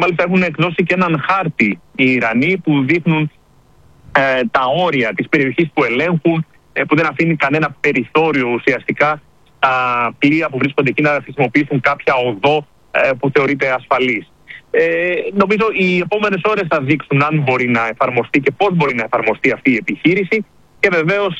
μάλιστα έχουν εκδώσει και έναν χάρτη οι Ιρανοί που δείχνουν τα όρια της περιοχής που ελέγχουν, που δεν αφήνει κανένα περιθώριο ουσιαστικά στα πλοία που βρίσκονται εκεί να χρησιμοποιήσουν κάποια οδό που θεωρείται ασφαλής. Νομίζω οι επόμενες ώρες θα δείξουν αν μπορεί να εφαρμοστεί και πώς μπορεί να εφαρμοστεί αυτή η επιχείρηση και βεβαίως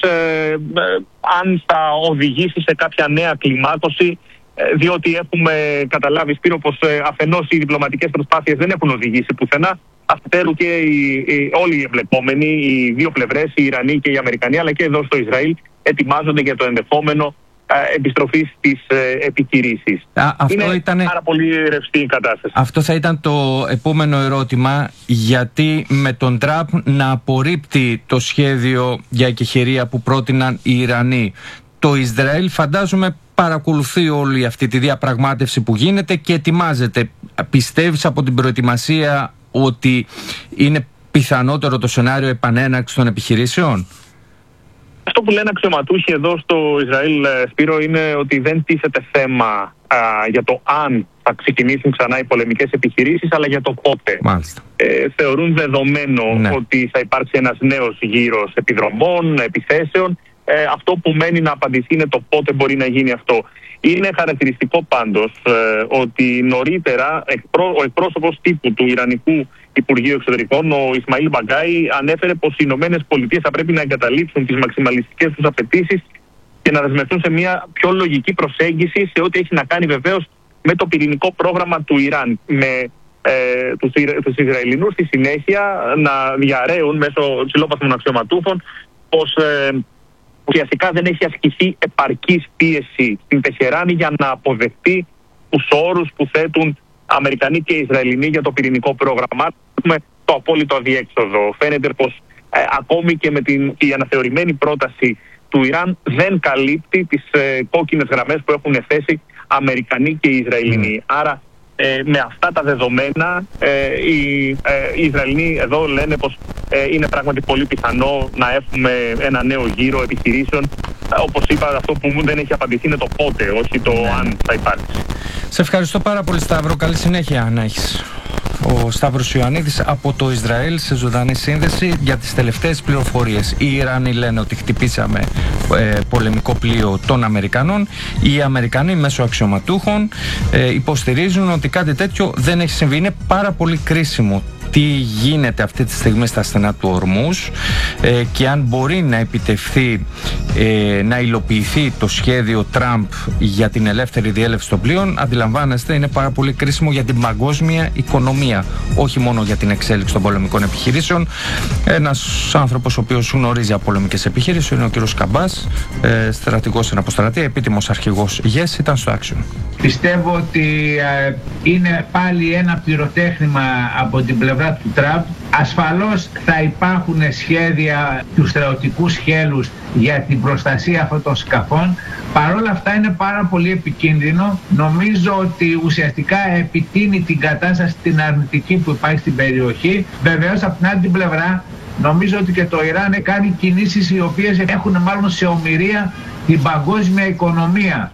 αν θα οδηγήσει σε κάποια νέα κλιμάκωση, διότι έχουμε καταλάβει, Σπύρο, πως αφενός οι διπλωματικές προσπάθειες δεν έχουν οδηγήσει πουθενά, αφετέρου και όλοι οι εμπλεκόμενοι, οι δύο πλευρές, οι Ιρανοί και οι Αμερικανοί, αλλά και εδώ στο Ισραήλ, ετοιμάζονται για το ενδεχόμενο επιστροφής της επιχειρήσης. Είναι πάρα πολύ ρευστή η κατάσταση. Αυτό θα ήταν το επόμενο ερώτημα, γιατί με τον Τραμπ να απορρίπτει το σχέδιο για εκεχηρία που πρότειναν οι Ιρανοί, το Ισραήλ φαντάζομαι παρακολουθεί όλη αυτή τη διαπραγμάτευση που γίνεται και ετοιμάζεται. Πιστεύεις από την προετοιμασία ότι είναι πιθανότερο το σενάριο επανέναρξης των επιχειρήσεων? Αυτό που λένε αξιωματούχοι εδώ στο Ισραήλ, Σπύρο, είναι ότι δεν τίθεται θέμα για το αν θα ξεκινήσουν ξανά οι πολεμικές επιχειρήσεις, αλλά για το πότε. Θεωρούν δεδομένο ότι θα υπάρξει ένας νέος γύρος επιδρομών, επιθέσεων. Αυτό που μένει να απαντηθεί είναι το πότε μπορεί να γίνει αυτό. Είναι χαρακτηριστικό πάντως ότι νωρίτερα ο εκπρόσωπος τύπου του Ιρανικού Υπουργείου Εξωτερικών, ο Ισμαήλ Μπαγκάι, ανέφερε πως οι Ηνωμένες Πολιτείες θα πρέπει να εγκαταλείψουν τις μαξιμαλιστικές τους απαιτήσεις και να δεσμευτούν σε μια πιο λογική προσέγγιση σε ό,τι έχει να κάνει βεβαίως με το πυρηνικό πρόγραμμα του Ιράν. Με τους Ισραηλινούς στη συνέχεια να διαρρέουν μέσω ψηλόπαθμων αξιωματούχων πως ουσιαστικά δεν έχει ασκηθεί επαρκής πίεση στην Τεχεράνη για να αποδεχτεί τους όρους που θέτουν Αμερικανοί και Ισραηλινοί για το πυρηνικό πρόγραμμα. Έχουμε το απόλυτο αδιέξοδο. Φαίνεται πως ακόμη και με η αναθεωρημένη πρόταση του Ιράν δεν καλύπτει τις κόκκινες γραμμές που έχουν θέσει Αμερικανοί και Ισραηλινοί. Άρα με αυτά τα δεδομένα οι Ισραηλινοί εδώ λένε πως είναι πράγματι πολύ πιθανό να έχουμε ένα νέο γύρο επιχειρήσεων. Όπως είπα, αυτό που δεν έχει απαντηθεί είναι το πότε, όχι το αν θα υπάρξει. Σε ευχαριστώ πάρα πολύ, Σταύρο. Καλή συνέχεια να έχεις. Ο Σταύρος Ιωαννίδης από το Ισραήλ σε ζωντανή σύνδεση για τις τελευταίες πληροφορίες. Οι Ιρανοί λένε ότι χτυπήσαμε πολεμικό πλοίο των Αμερικανών. Οι Αμερικανοί μέσω αξιωματούχων υποστηρίζουν ότι κάτι τέτοιο δεν έχει συμβεί. Είναι πάρα πολύ κρίσιμο τι γίνεται αυτή τη στιγμή στα στενά του Ορμούζ και αν μπορεί να επιτευχθεί, να υλοποιηθεί το σχέδιο Τραμπ για την ελεύθερη διέλευση των πλοίων. Αντιλαμβάνεστε, είναι πάρα πολύ κρίσιμο για την παγκόσμια οικονομία, όχι μόνο για την εξέλιξη των πολεμικών επιχειρήσεων. Ένας άνθρωπος ο οποίος γνωρίζει από πολεμικές επιχειρήσεις είναι ο κ. Καμπάς, στρατηγός στην αποστρατεία, επίτιμος αρχηγός ΓΕΣ, ήταν στο Action. Πιστεύω ότι είναι πάλι ένα πυροτέχνημα από την πλευρά του Τραμπ. Ασφαλώς θα υπάρχουν σχέδια του στρατιωτικού σχέλους για την προστασία αυτών των σκαφών. Παρ' όλα αυτά είναι πάρα πολύ επικίνδυνο. Νομίζω ότι ουσιαστικά επιτείνει την κατάσταση την αρνητική που υπάρχει στην περιοχή. Βεβαίως από την άλλη την πλευρά νομίζω ότι και το Ιράν κάνει κινήσεις οι οποίες έχουν μάλλον σε ομηρία την παγκόσμια οικονομία.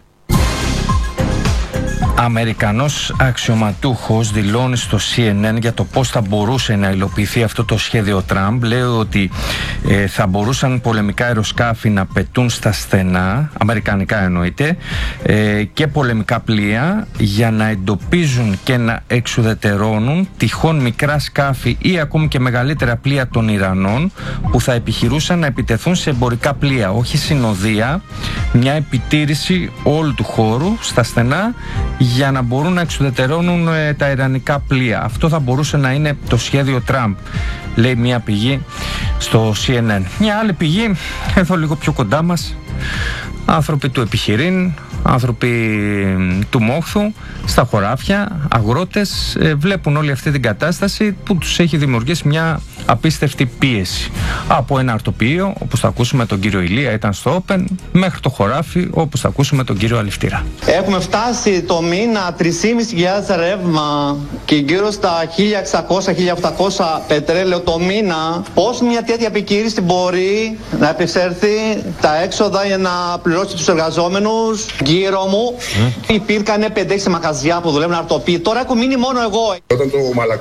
Αμερικανός αξιωματούχος δηλώνει στο CNN για το πώς θα μπορούσε να υλοποιηθεί αυτό το σχέδιο Τραμπ. Λέει ότι θα μπορούσαν πολεμικά αεροσκάφη να πετούν στα στενά, αμερικανικά εννοείται, και πολεμικά πλοία για να εντοπίζουν και να εξουδετερώνουν τυχόν μικρά σκάφη ή ακόμη και μεγαλύτερα πλοία των Ιρανών που θα επιχειρούσαν να επιτεθούν σε εμπορικά πλοία, όχι συνοδεία, μια επιτήρηση όλου του χώρου στα στενά για να μπορούν να εξουδετερώνουν τα ιρανικά πλοία. Αυτό θα μπορούσε να είναι το σχέδιο Τραμπ, λέει μια πηγή στο CNN. Μια άλλη πηγή, εδώ λίγο πιο κοντά μας, άνθρωποι του επιχειρήν, άνθρωποι του μόχθου, στα χωράφια, αγρότες, βλέπουν όλη αυτή την κατάσταση που τους έχει δημιουργήσει μια απίστευτη πίεση. Από ένα αρτοποιείο, όπως θα ακούσουμε τον κύριο Ηλία, ήταν στο Open, μέχρι το χωράφι, όπως θα ακούσουμε τον κύριο Αληφτήρα. Έχουμε φτάσει το μήνα 3.500 ρεύμα και γύρω στα 1.600-1.800 πετρέλαιο το μήνα. Πώς μια τέτοια επιχείρηση μπορεί να επισέρθει τα έξοδα για να πληρώσει τους εργαζόμενους? Γύρω μου υπήρχαν 5-6 μαγαζιά που δουλεύουν αρτοποιοί. Τώρα έχω μείνει μόνο εγώ. Όταν το